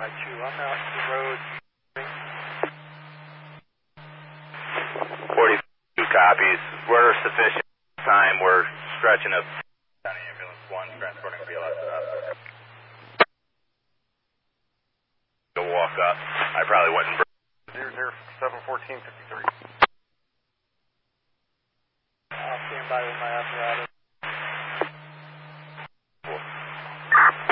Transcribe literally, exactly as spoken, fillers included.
Got you. I'm out the road. forty-two copies. We're sufficient time. We're stretching up. County Ambulance one, transporting B L S up. Go walk up. I probably wouldn't. zero zero seven fourteen fifty-three. I'll stand by with my apparatus.